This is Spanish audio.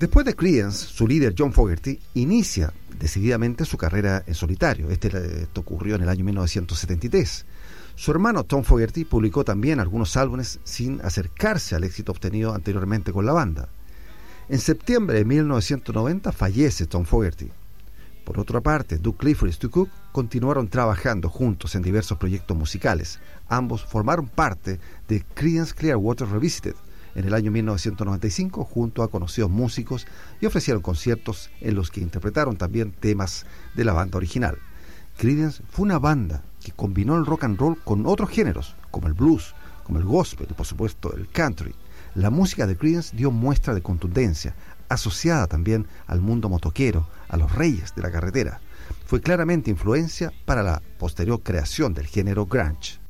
Después de Creedence, su líder John Fogerty inicia decididamente su carrera en solitario. Esto ocurrió en el año 1973. Su hermano Tom Fogerty publicó también algunos álbumes sin acercarse al éxito obtenido anteriormente con la banda. En septiembre de 1990 fallece Tom Fogerty. Por otra parte, Doug Clifford y Stu Cook continuaron trabajando juntos en diversos proyectos musicales. Ambos formaron parte de Creedence Clearwater Revisited en el año 1995 junto a conocidos músicos y ofrecieron conciertos en los que interpretaron también temas de la banda original. Creedence fue una banda que combinó el rock and roll con otros géneros, como el blues, como el gospel y por supuesto el country. La música de Creedence dio muestra de contundencia, asociada también al mundo motoquero, a los reyes de la carretera. Fue claramente influencia para la posterior creación del género grunge.